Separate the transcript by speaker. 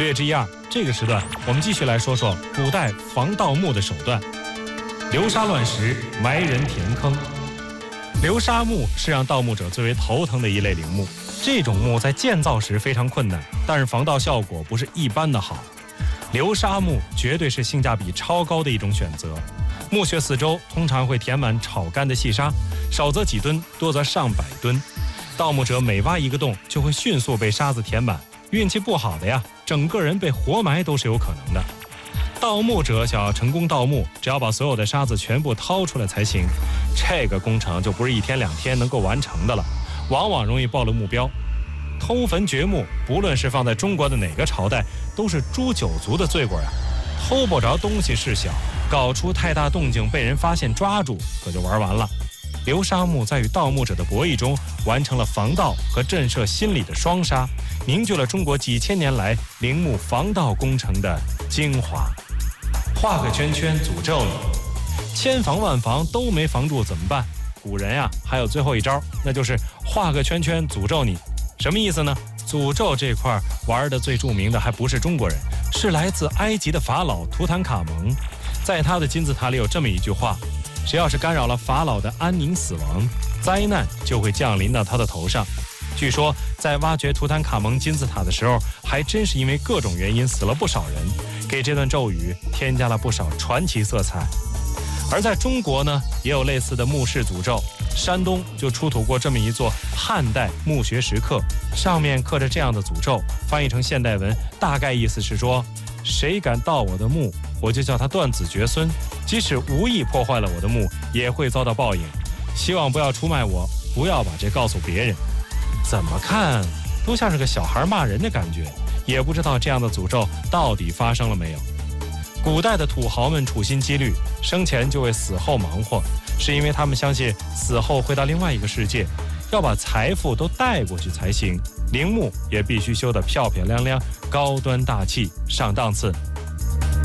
Speaker 1: 略知一二。这个时段，我们继续来说说古代防盗墓的手段。流沙乱石，埋人填坑。流沙墓是让盗墓者最为头疼的一类陵墓。这种墓在建造时非常困难，但是防盗效果不是一般的好。流沙墓绝对是性价比超高的一种选择。墓穴四周通常会填满炒干的细沙，少则几吨，多则上百吨。盗墓者每挖一个洞，就会迅速被沙子填满。运气不好的呀，整个人被活埋都是有可能的。盗墓者想要成功盗墓，只要把所有的沙子全部掏出来才行。这个工程就不是一天两天能够完成的了，往往容易暴露目标。偷坟掘墓，不论是放在中国的哪个朝代，都是诛九族的罪过呀。偷不着东西事小，搞出太大动静被人发现抓住，可就玩完了。流沙墓在与盗墓者的博弈中，完成了防盗和震慑心理的双杀，凝聚了中国几千年来陵墓防盗工程的精华。画个圈圈诅咒你，千防万防都没防住怎么办？古人呀，还有最后一招，那就是画个圈圈诅咒你。什么意思呢？诅咒这块玩的最著名的还不是中国人，是来自埃及的法老图坦卡蒙。在他的金字塔里有这么一句话：谁要是干扰了法老的安宁死亡，灾难就会降临到他的头上。据说在挖掘图坦卡蒙金字塔的时候，还真是因为各种原因死了不少人，给这段咒语添加了不少传奇色彩。而在中国呢，也有类似的墓室诅咒。山东就出土过这么一座汉代墓穴石刻，上面刻着这样的诅咒，翻译成现代文，大概意思是说：谁敢盗我的墓，我就叫他断子绝孙，即使无意破坏了我的墓，也会遭到报应。希望不要出卖我，不要把这告诉别人。怎么看都像是个小孩骂人的感觉，也不知道这样的诅咒到底发生了没有。古代的土豪们处心积虑，生前就为死后忙活，是因为他们相信死后会到另外一个世界，要把财富都带过去才行。陵墓也必须修得漂漂亮亮、高端大气、上档次。